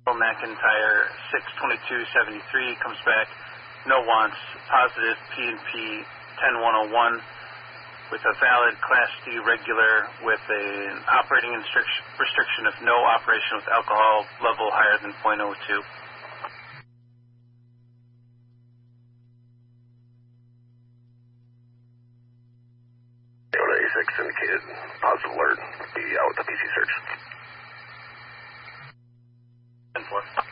McIntyre 62273 comes back, no wants, positive P&P 10101 with a valid Class D regular with an operating restriction of no operation with alcohol level higher than .02. Indicated positive alert. Be out with the PC search. 10-4.